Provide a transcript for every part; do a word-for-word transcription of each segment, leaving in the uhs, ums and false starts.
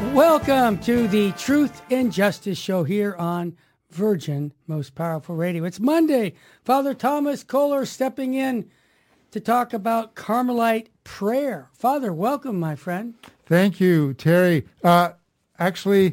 Welcome to the Truth and Justice Show here on Virgin Most Powerful Radio. It's Monday. Father Thomas Kohler stepping in to talk about Carmelite prayer. Father, welcome, my friend. Thank you, Terry. Uh, actually,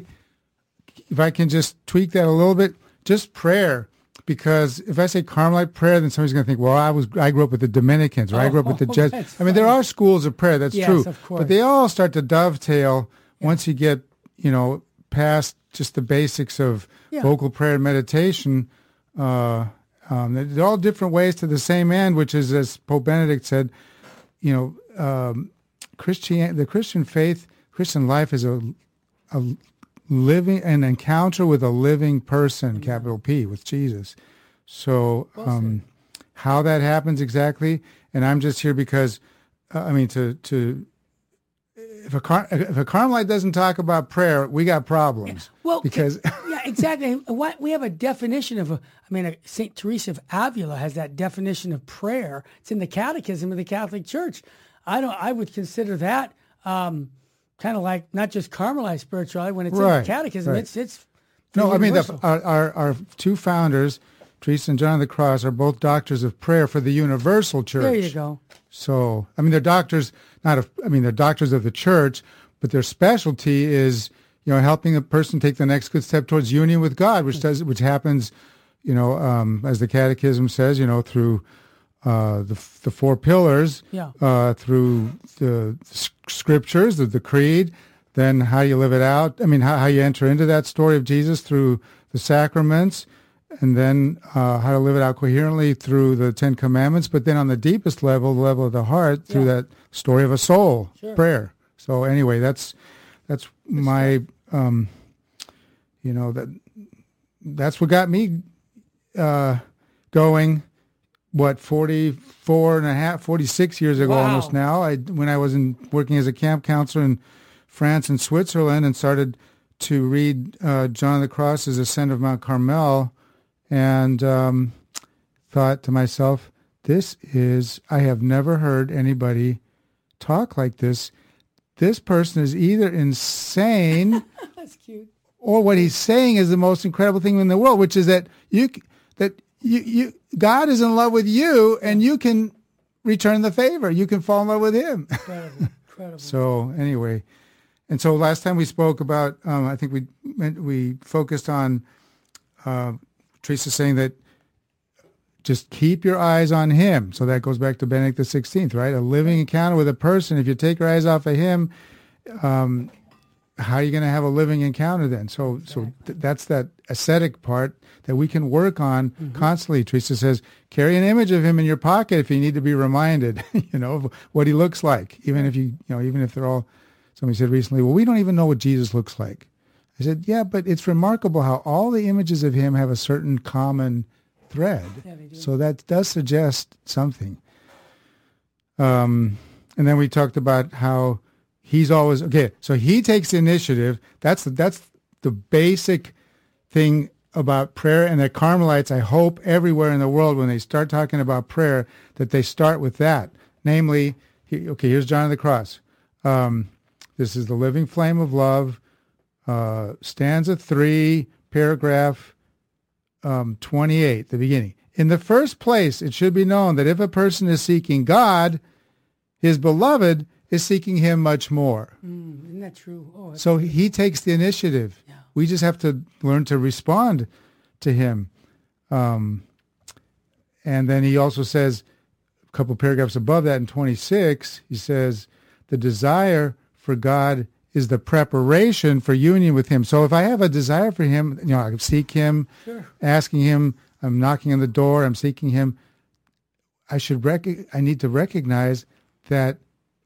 if I can just tweak that a little bit, just prayer. Because if I say Carmelite prayer, then somebody's going to think, well, I was I grew up with the Dominicans, or oh, I grew up with the Jesuits. I mean, there are schools of prayer, that's yes, true. Of course. But they all start to dovetail yeah. once you get, you know, past just the basics of yeah. vocal prayer and meditation. Uh, um, they're all different ways to the same end, which is, as Pope Benedict said, you know, um, Christian the Christian faith, Christian life is a, a living an encounter with a living person, yeah. capital P, with Jesus. So um, how that happens exactly, and I'm just here because, uh, I mean, to to if a Car- if a Carmelite doesn't talk about prayer, we got problems. Yeah. Well, because yeah, exactly. What we have a definition of, a, I mean, Saint Teresa of Avila has that definition of prayer. It's in the Catechism of the Catholic Church. I don't. I would consider that. Um, kind of like not just Carmelite spirituality. When it's right, in the Catechism, right. it's it's no. universal. I mean, the, our, our our two founders, Teresa and John of the Cross, are both doctors of prayer for the universal church. There you go. So, I mean, they're doctors, not of, I mean, they're doctors of the church, but their specialty is, you know, helping a person take the next good step towards union with God, which does, which happens, you know, um, as the Catechism says, you know, through uh, the the four pillars, yeah. uh, through the scriptures, the, the creed, then how you live it out. I mean, how, how you enter into that story of Jesus through the sacraments, and then uh, how to live it out coherently through the Ten Commandments, but then on the deepest level, the level of the heart, through yeah. that story of a soul, sure. prayer. So anyway, that's that's, that's my, um, you know, that that's what got me uh, going. What, forty-four and a half, forty-six years ago wow. almost now, I, when I was in, working as a camp counselor in France and Switzerland, and started to read uh, John of the Cross's Ascent of Mount Carmel, and um, thought to myself, this is, I have never heard anybody talk like this. This person is either insane That's cute. or what he's saying is the most incredible thing in the world, which is that you that you, you God is in love with you, and you can return the favor. You can fall in love with him. Incredible. Incredible. So anyway, and so last time we spoke about, um, I think we we focused on uh, Teresa saying that just keep your eyes on him. So that goes back to Benedict the sixteenth, right? A living encounter with a person. If you take your eyes off of him, um, how are you going to have a living encounter then? So exactly. so th- that's that ascetic part that we can work on mm-hmm. constantly. Teresa says, carry an image of him in your pocket if you need to be reminded, you know, of what he looks like. Even if you, you know, even if they're all, somebody said recently, well, we don't even know what Jesus looks like. I said, yeah, but it's remarkable how all the images of him have a certain common thread. Yeah, they do. So that does suggest something. Um, and then we talked about how he's always, okay, so he takes the initiative. That's the, that's the basic thing about prayer. And the Carmelites, I hope everywhere in the world, when they start talking about prayer, that they start with that. Namely, he, okay, here's John of the Cross. Um, this is the living flame of love. Uh, stanza three, paragraph um, twenty-eight, the beginning. In the first place, it should be known that if a person is seeking God, his beloved is seeking him much more. Mm, isn't that true? Oh, so he, he takes the initiative. Yeah. We just have to learn to respond to him. Um, and then he also says, a couple paragraphs above that in twenty-six, he says, the desire for God is the preparation for union with him. So if I have a desire for him, you know, I seek him, sure. asking him, I'm knocking on the door, I'm seeking him, I should rec- I need to recognize that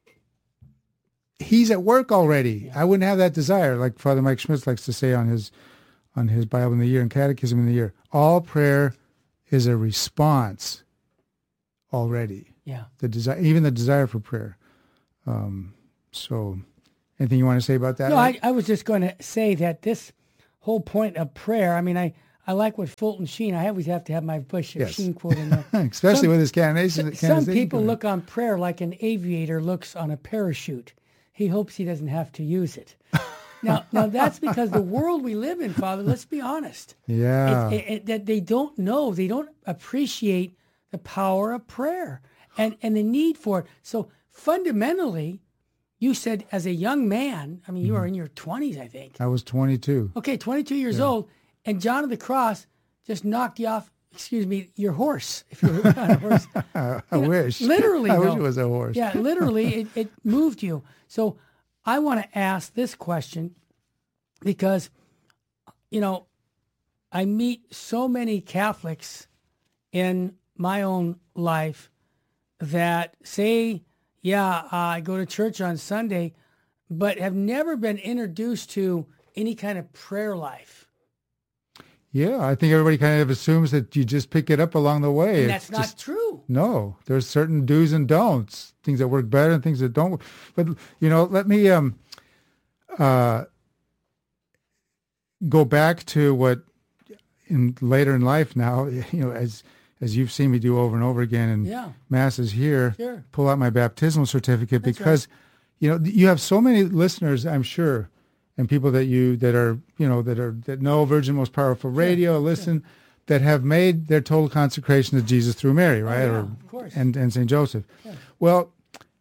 he's at work already. Yeah. I wouldn't have that desire, like Father Mike Schmitz likes to say on his on his Bible in the Year and Catechism in the Year. All prayer is a response already. Yeah. The desire, even the desire for prayer. Um, so, anything you want to say about that? No, I, I was just going to say that this whole point of prayer. I mean, I, I like what Fulton Sheen. I always have to have my Bishop yes. Sheen quote in there. Especially some, with his canonization. Some people look on prayer like an aviator looks on a parachute. He hopes he doesn't have to use it. Now, now that's because the world we live in, Father, let's be honest. Yeah. It, it, it, that they don't know, they don't appreciate the power of prayer and, and the need for it. So fundamentally, you said as a young man, I mean, you were in your twenties, I think. I was twenty-two. Okay, twenty-two years Yeah. old, and John of the Cross just knocked you off, excuse me, your horse, if you were on a horse. I, I You know, wish. Literally, I wish though. it was a horse. Yeah, literally, it, it moved you. So I want to ask this question because, you know, I meet so many Catholics in my own life that say, yeah, uh, I go to church on Sunday, but have never been introduced to any kind of prayer life. Yeah, I think everybody kind of assumes that you just pick it up along the way. And It's that's not just- true. No, there's certain do's and don'ts, things that work better and things that don't. But, you know, let me um, uh, go back to what in later in life now, you know, as as you've seen me do over and over again in Yeah. masses here, Sure. pull out my baptismal certificate That's because, you know, you have so many listeners, I'm sure, and people that you that are, you know, that are that know Virgin Most Powerful Radio, listen, that have made their total consecration to Jesus through Mary, right? yeah, or, of course. And and Saint Joseph. Yeah. Well,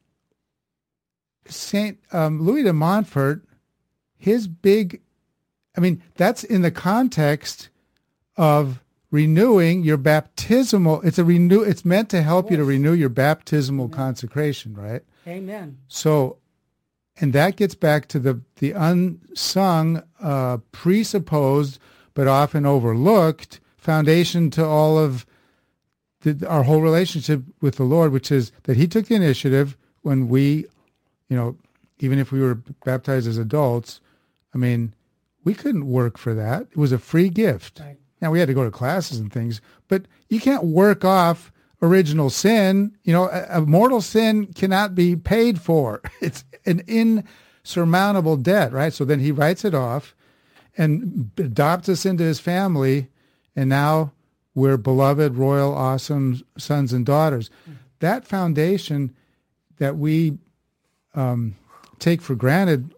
Saint um, Louis de Montfort, his big, I mean, that's in the context of renewing your baptismal. It's a renew. It's meant to help you to renew your baptismal consecration, right? Amen. So, and that gets back to the the unsung, uh, presupposed, but often overlooked foundation to all of the, our whole relationship with the Lord, which is that He took the initiative when we, you know, even if we were baptized as adults, I mean, we couldn't work for that. It was a free gift. Right. Now, we had to go to classes and things, but you can't work off original sin. You know, a, a mortal sin cannot be paid for. It's an insurmountable debt, right? So then He writes it off and adopts us into His family, and now we're beloved, royal, awesome sons and daughters. Mm-hmm. That foundation that we um, take for granted,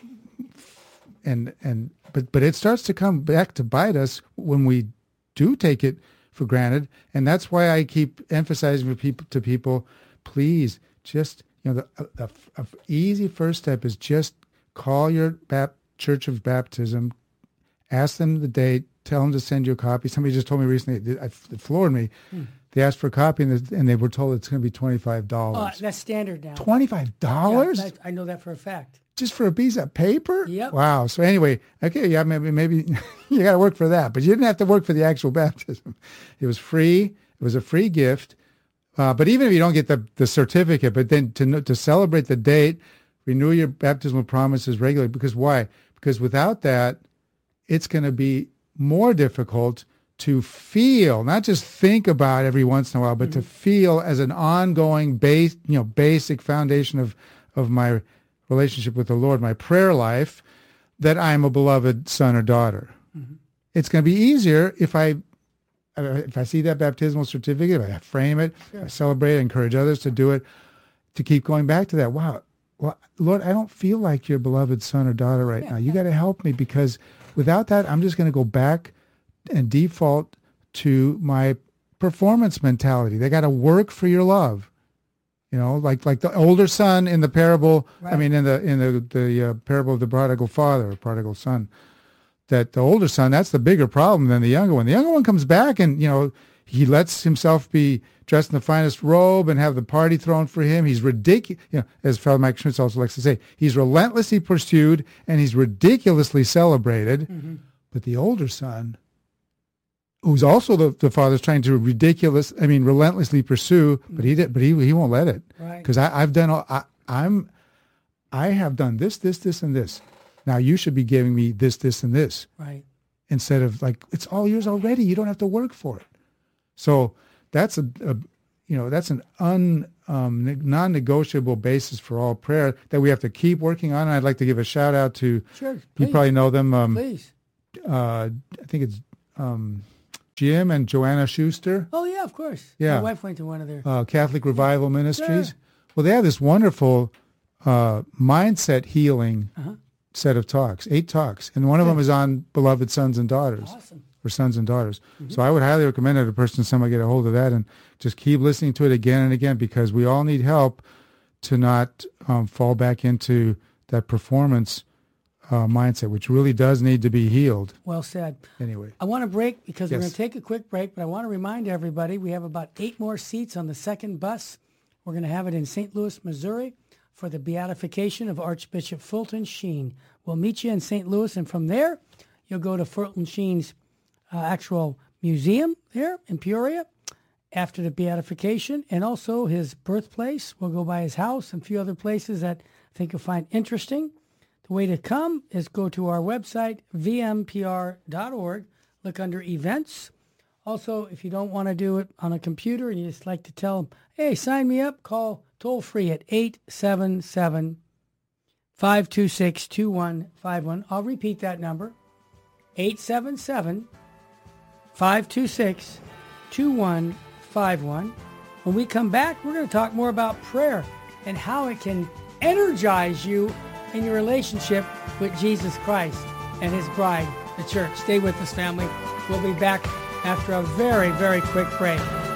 and and but but it starts to come back to bite us when we do take it for granted, and that's why I keep emphasizing to people, to people, please just, you know, the, the, the easy first step is just call your bap- church of baptism, ask them the date, tell them to send you a copy. Somebody just told me recently, it, it floored me. Hmm. They asked for a copy, and, and they were told it's going to be twenty-five dollars. Oh, that's standard now. twenty-five dollars? Yeah, that, I know that for a fact. Just for a piece of paper? Yep. Wow. So anyway, okay, yeah, maybe maybe you got to work for that, but you didn't have to work for the actual baptism. It was free. It was a free gift. Uh, but even if you don't get the, the certificate, but then to to celebrate the date, renew your baptismal promises regularly. Because why? Because without that, it's going to be more difficult to feel, not just think about every once in a while, but mm-hmm. to feel as an ongoing base, you know, basic foundation of of my relationship with the Lord, my prayer life, that I'm a beloved son or daughter. Mm-hmm. It's going to be easier if I if I see that baptismal certificate, if I frame it, sure. I celebrate, I encourage others to do it, to keep going back to that. Wow, well, Lord, I don't feel like your beloved son or daughter right yeah, now. You yeah. got to help me, because without that, I'm just going to go back and default to my performance mentality. They got to work for your love. You know, like like the older son in the parable. Right. I mean, in the in the the uh, parable of the prodigal father or prodigal son. That the older son, that's the bigger problem than the younger one. The younger one comes back and, you know, he lets himself be dressed in the finest robe and have the party thrown for him. He's ridiculous, you know, as Father Mike Schmitz also likes to say, he's relentlessly pursued and he's ridiculously celebrated. Mm-hmm. But the older son, who's also the, the father's trying to ridiculous, I mean, relentlessly pursue, mm-hmm. but he did, but he he won't let it. Right. Because I've done, all, I, I'm, I have done this, this, this, and this. Now you should be giving me this, this, and this. Right. Instead of like, it's all yours already. You don't have to work for it. So that's a, a you know, that's an un, um, non-negotiable basis for all prayer that we have to keep working on. And I'd like to give a shout out to, sure, you probably know them. Um, please. Uh, I think it's um, Jim and Joanna Schuster. Oh, yeah, of course. Yeah. My wife went to one of their... Uh, Catholic Revival Ministries. Sure. Well, they have this wonderful uh, mindset healing uh-huh. set of talks, eight talks. And one of them is on beloved sons and daughters. Awesome. Or sons and daughters. Mm-hmm. So I would highly recommend that a person, somebody get a hold of that and just keep listening to it again and again, because we all need help to not um, fall back into that performance uh, mindset, which really does need to be healed. Well said. Anyway. I want to break because Yes. we're going to take a quick break, but I want to remind everybody we have about eight more seats on the second bus. We're going to have it in Saint Louis, Missouri for the beatification of Archbishop Fulton Sheen. We'll meet you in Saint Louis, and from there, you'll go to Fulton Sheen's uh, actual museum there in Peoria after the beatification, and also his birthplace. We'll go by his house and a few other places that I think you'll find interesting. The way to come is go to our website, v m p r dot org, look under events. Also, if you don't want to do it on a computer and you just like to tell them, hey, sign me up, call toll free at eight seven seven, five two six, two one five one. I'll repeat that number, eight seven seven, five two six, two one five one. When we come back, we're going to talk more about prayer and how it can energize you in your relationship with Jesus Christ and his bride, the church. Stay with us, family. We'll be back after a very, very quick break.